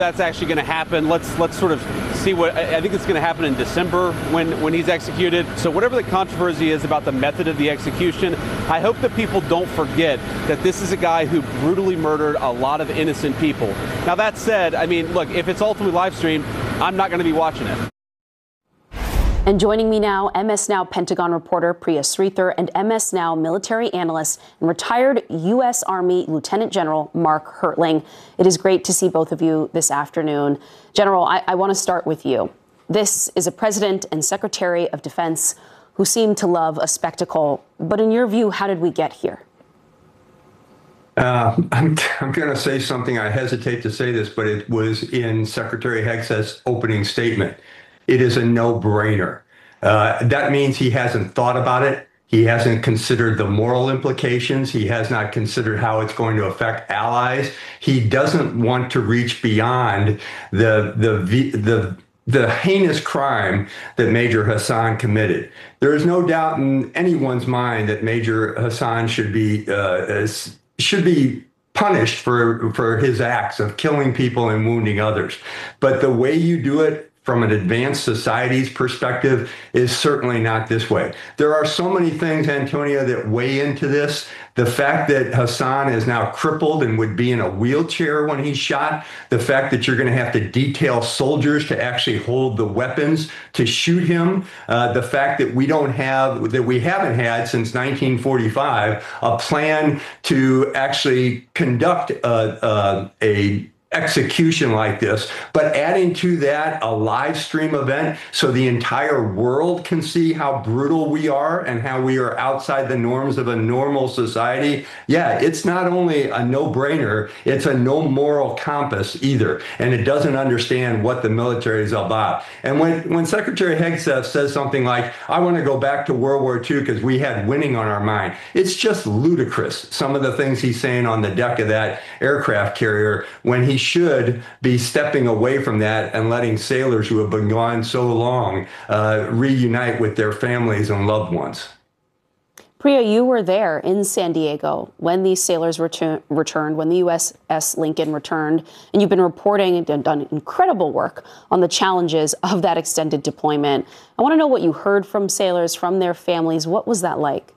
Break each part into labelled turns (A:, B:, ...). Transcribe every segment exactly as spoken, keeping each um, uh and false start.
A: That's actually going to happen. Let's let's sort of see what I think it's going to happen in December when when he's executed. So whatever the controversy is about the method of the execution, I hope that people don't forget that this is a guy who brutally murdered a lot of innocent people. Now that said, I mean, look, if it's ultimately live streamed, I'm not going to be watching it.
B: And joining me now, M S Now Pentagon reporter Priya Sridhar and M S Now military analyst and retired U S Army Lieutenant General Mark Hertling. It is great to see both of you this afternoon. General, I, I want to start with you. This is a president and secretary of defense who seem to love a spectacle. But in your view, how did we get here?
C: Uh, I'm, I'm going to say something. I hesitate to say this, but it was in Secretary Hegseth's opening statement. It is a no-brainer. Uh, that means he hasn't thought about it. He hasn't considered the moral implications. He has not considered how it's going to affect allies. He doesn't want to reach beyond the the the the heinous crime that Major Hassan committed. There is no doubt in anyone's mind that Major Hassan should be uh, should be punished for for his acts of killing people and wounding others. But the way you do it from an advanced society's perspective is certainly not this way. There are so many things, Antonia, that weigh into this. The fact that Hassan is now crippled and would be in a wheelchair when he's shot, the fact that you're going to have to detail soldiers to actually hold the weapons to shoot him, uh, the fact that we don't have, that we haven't had since nineteen forty-five, a plan to actually conduct a, a, a execution like this, but adding to that a live stream event so the entire world can see how brutal we are and how we are outside the norms of a normal society. Yeah, it's not only a no-brainer, it's a no moral compass either. And it doesn't understand what the military is about. And when, when Secretary Hegseth says something like, I want to go back to World War Two because we had winning on our mind, it's just ludicrous, some of the things he's saying on the deck of that aircraft carrier when he should be stepping away from that and letting sailors who have been gone so long uh, reunite with their families and loved ones.
B: Priya, you were there in San Diego when these sailors retur- returned, when the U S S Lincoln returned, and you've been reporting and done incredible work on the challenges of that extended deployment. I want to know what you heard from sailors, from their families. What was that like?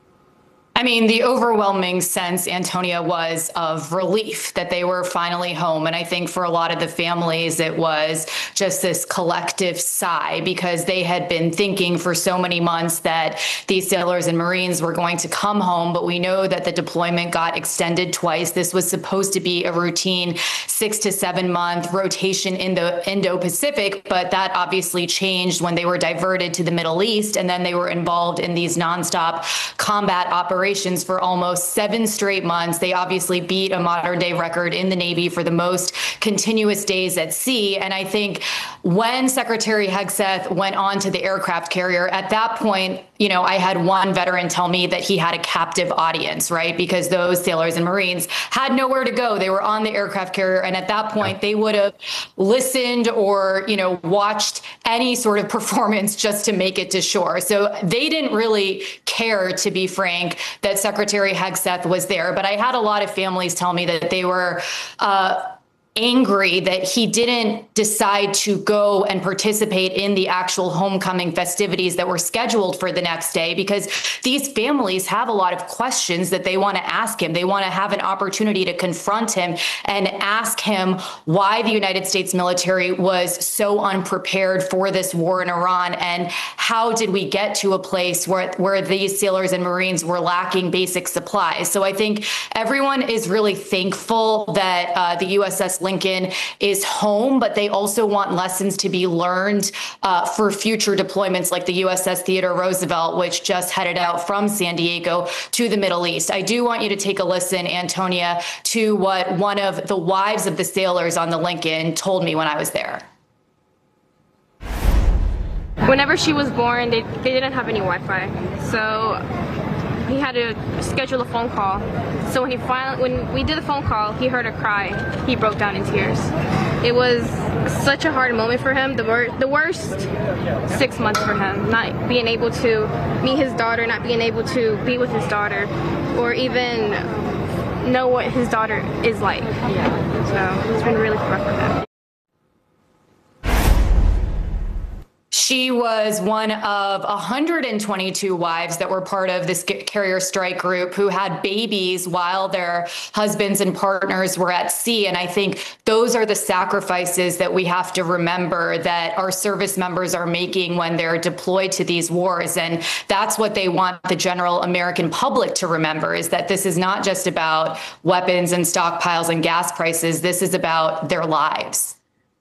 D: I mean, the overwhelming sense, Antonia, was of relief that they were finally home. And I think for a lot of the families, it was just this collective sigh because they had been thinking for so many months that these sailors and Marines were going to come home. But we know that the deployment got extended twice. This was supposed to be a routine six to seven month rotation in the Indo-Pacific, but that obviously changed when they were diverted to the Middle East. And then they were involved in these nonstop combat operations for almost seven straight months. They obviously beat a modern day record in the Navy for the most continuous days at sea. And I think when Secretary Hegseth went on to the aircraft carrier, at that point, you know, I had one veteran tell me that he had a captive audience, right? Because those sailors and Marines had nowhere to go. They were on the aircraft carrier. And at that point, they would have listened or, you know, watched any sort of performance just to make it to shore. So they didn't really care, to be frank, that Secretary Hegseth was there. But I had a lot of families tell me that they were uh, angry that he didn't decide to go and participate in the actual homecoming festivities that were scheduled for the next day, because these families have a lot of questions that they want to ask him. They want to have an opportunity to confront him and ask him why the United States military was so unprepared for this war in Iran, and how did we get to a place where, where these sailors and Marines were lacking basic supplies. So I think everyone is really thankful that uh, the U S S Lincoln is home, but they also want lessons to be learned uh, for future deployments like the U S S Theodore Roosevelt, which just headed out from San Diego to the Middle East. I do want you to take a listen, Antonia, to what one of the wives of the sailors on the Lincoln told me when I was there.
E: Whenever she was born, they, they didn't have any Wi-Fi, so he had to schedule a phone call. So when he finally, when we did the phone call, he heard her cry. He broke down in tears. It was such a hard moment for him. The, wor the worst six months for him, not being able to meet his daughter, not being able to be with his daughter, or even know what his daughter is like. So it's been really rough for him.
D: She was one of one hundred twenty-two wives that were part of this carrier strike group who had babies while their husbands and partners were at sea. And I think those are the sacrifices that we have to remember that our service members are making when they're deployed to these wars. And that's what they want the general American public to remember, is that this is not just about weapons and stockpiles and gas prices. This is about their lives.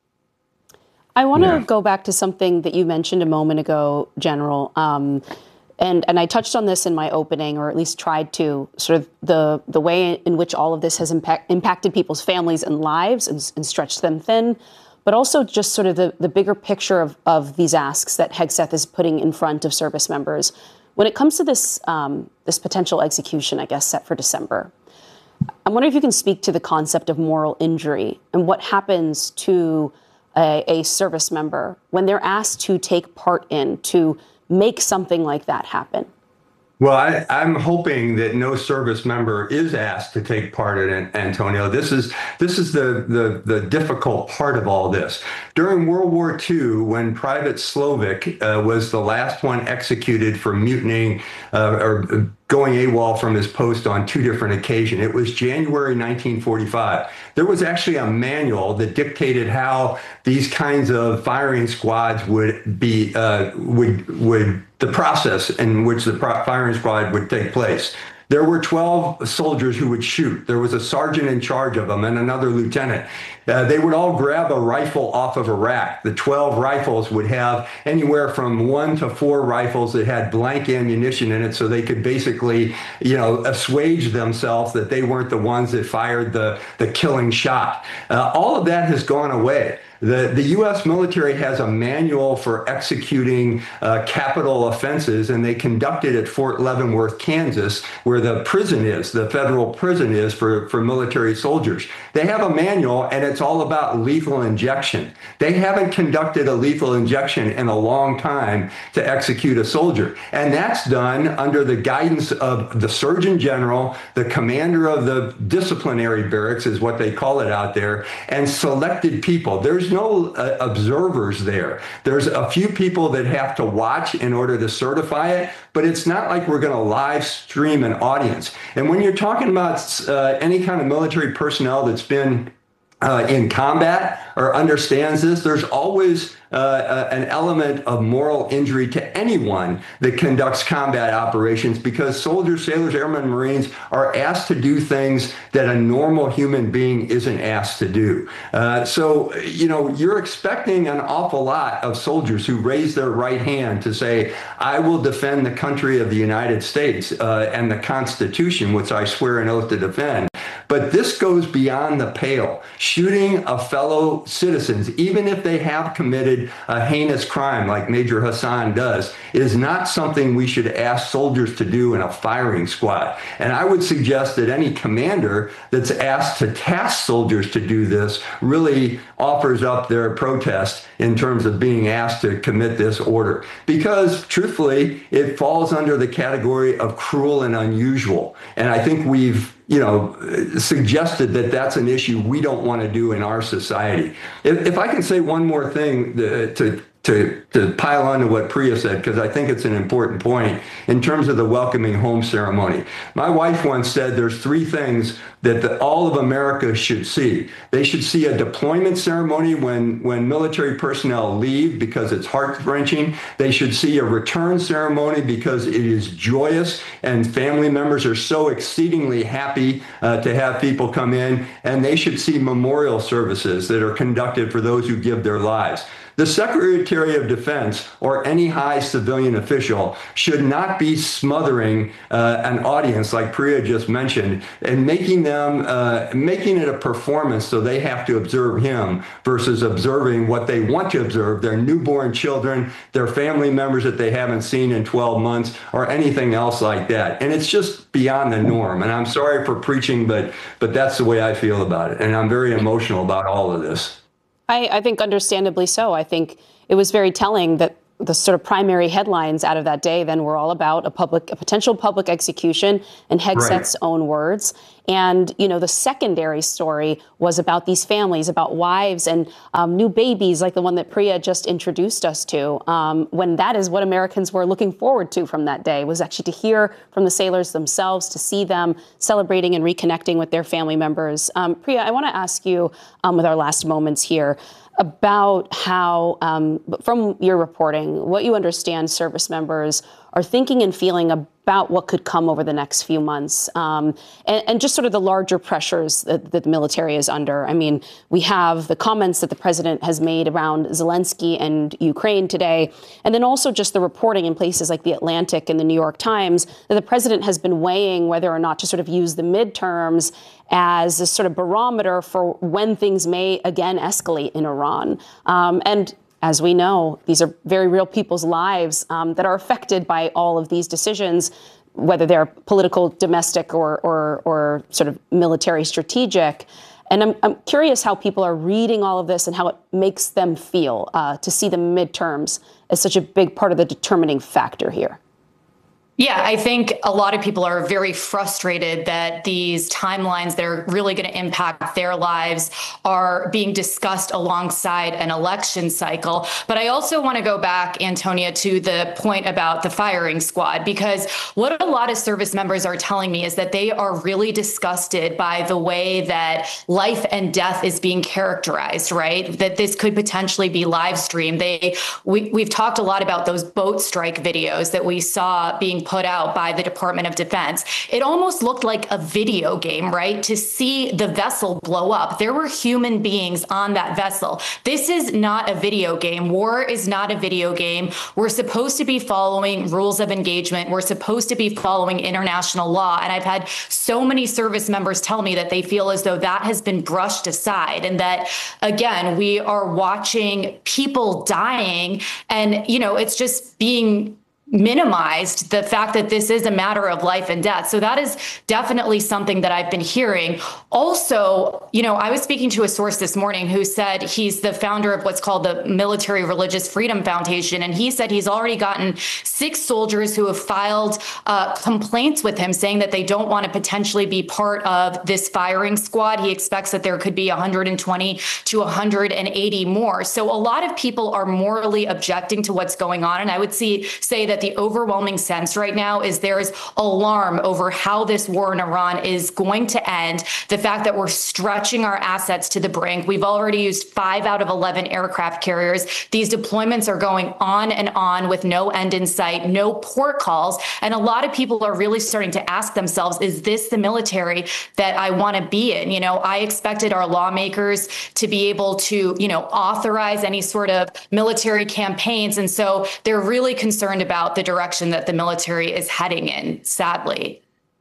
B: I want to
C: Yeah.
B: go back to something that you mentioned a moment ago, General. Um, and, and I touched on this in my opening, or at least tried to, sort of the, the way in which all of this has impact, impacted people's families and lives and, and stretched them thin, but also just sort of the, the bigger picture of, of these asks that Hegseth is putting in front of service members. When it comes to this, um, this potential execution, I guess, set for December, I'm wondering if you can speak to the concept of moral injury and what happens to A, a service member when they're asked to take part in, to make something like that happen?
C: Well, I, I'm hoping that no service member is asked to take part in it, Antonio. This is this is the, the, the difficult part of all this. During World War Two, when Private Slovik uh, was the last one executed for mutinying uh, or going AWOL from his post on two different occasions, it was January nineteen forty-five. There was actually a manual that dictated how these kinds of firing squads would be uh, would would the process in which the firing squad would take place. There were twelve soldiers who would shoot. There was a sergeant in charge of them and another lieutenant. Uh, they would all grab a rifle off of a rack. The twelve rifles would have anywhere from one to four rifles that had blank ammunition in it, so they could basically, you know, assuage themselves that they weren't the ones that fired the, the killing shot. Uh, all of that has gone away. The, the U S military has a manual for executing uh, capital offenses, and they conduct it at Fort Leavenworth, Kansas, where the prison is, the federal prison is for, for military soldiers. They have a manual, and it's all about lethal injection. They haven't conducted a lethal injection in a long time to execute a soldier. And that's done under the guidance of the Surgeon General, the commander of the disciplinary barracks is what they call it out there, and selected people. There's no uh, observers there. There's a few people that have to watch in order to certify it, but it's not like we're going to live stream an audience. And when you're talking about uh, any kind of military personnel that's been Uh, in combat or understands this, there's always uh, uh, an element of moral injury to anyone that conducts combat operations, because soldiers, sailors, airmen, Marines are asked to do things that a normal human being isn't asked to do. Uh, so, you know, you're expecting an awful lot of soldiers who raise their right hand to say, I will defend the country of the United States uh, and the Constitution, which I swear an oath to defend. But this goes beyond the pale. Shooting a fellow citizens, even if they have committed a heinous crime like Major Hassan does, is not something we should ask soldiers to do in a firing squad. And I would suggest that any commander that's asked to task soldiers to do this really offers up their protest in terms of being asked to commit this order. Because truthfully, it falls under the category of cruel and unusual. And I think we've you know, suggested that that's an issue we don't want to do in our society. If, if I can say one more thing to, to To, to pile on to what Priya said, because I think it's an important point in terms of the welcoming home ceremony. My wife once said there's three things that the, all of America should see. They should see a deployment ceremony when, when military personnel leave, because it's heart-wrenching. They should see a return ceremony because it is joyous and family members are so exceedingly happy uh, to have people come in. And they should see memorial services that are conducted for those who give their lives. The Secretary of Defense or any high civilian official should not be smothering uh, an audience like Priya just mentioned and making them, uh, making it a performance so they have to observe him versus observing what they want to observe, their newborn children, their family members that they haven't seen in twelve months or anything else like that. And it's just beyond the norm. And I'm sorry for preaching, but, but that's the way I feel about it. And I'm very emotional about all of this.
B: I, I think understandably so. I think it was very telling that the sort of primary headlines out of that day then were all about a public, a potential public execution, in Hegseth's right. own words. And, you know, the secondary story was about these families, about wives and um, new babies like the one that Priya just introduced us to, um, when that is what Americans were looking forward to from that day, was actually to hear from the sailors themselves, to see them celebrating and reconnecting with their family members. Um, Priya, I want to ask you, um, with our last moments here, about how, um, from your reporting, what you understand service members are thinking and feeling about what could come over the next few months, um, and, and just sort of the larger pressures that, that the military is under. I mean, we have the comments that the president has made around Zelensky and Ukraine today, and then also just the reporting in places like The Atlantic and the New York Times that the president has been weighing whether or not to sort of use the midterms as a sort of barometer for when things may again escalate in Iran. Um, and as we know, these are very real people's lives um, that are affected by all of these decisions, whether they're political, domestic, or, or, or sort of military strategic. And I'm, I'm curious how people are reading all of this and how it makes them feel uh, to see the midterms as such a big part of the determining factor here.
D: Yeah, I think a lot of people are very frustrated that these timelines that are really going to impact their lives are being discussed alongside an election cycle. But I also want to go back, Antonia, to the point about the firing squad, because what a lot of service members are telling me is that they are really disgusted by the way that life and death is being characterized, right? That this could potentially be live streamed. They, we, we've talked a lot about those boat strike videos that we saw being put out by the Department of Defense. It almost looked like a video game, right? To see the vessel blow up. There were human beings on that vessel. This is not a video game. War is not a video game. We're supposed to be following rules of engagement. We're supposed to be following international law. And I've had so many service members tell me that they feel as though that has been brushed aside, and that, again, we are watching people dying, and, you know, it's just being minimized, the fact that this is a matter of life and death. So that is definitely something that I've been hearing. Also, you know, I was speaking to a source this morning who said he's the founder of what's called the Military Religious Freedom Foundation. And he said he's already gotten six soldiers who have filed uh, complaints with him saying that they don't want to potentially be part of this firing squad. He expects that there could be one hundred twenty to one hundred eighty more. So a lot of people are morally objecting to what's going on. And I would see, say that the overwhelming sense right now is there is alarm over how this war in Iran is going to end. The fact that we're stretching our assets to the brink. We've already used five out of eleven aircraft carriers. These deployments are going on and on with no end in sight, no port calls. And a lot of people are really starting to ask themselves, is this the military that I want to be in? You know, I expected our lawmakers to be able to, you know, authorize any sort of military campaigns. And so they're really concerned about the direction that the military is heading in, sadly.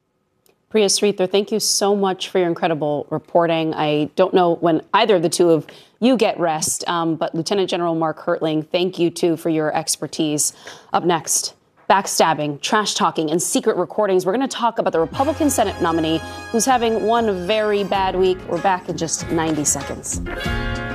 B: Priya Sridhar, thank you so much for your incredible reporting. I don't know when either of the two of you get rest, um, but Lieutenant General Mark Hertling, thank you too for your expertise. Up next, backstabbing, trash talking, and secret recordings. We're going to talk about the Republican Senate nominee who's having one very bad week. We're back in just ninety seconds.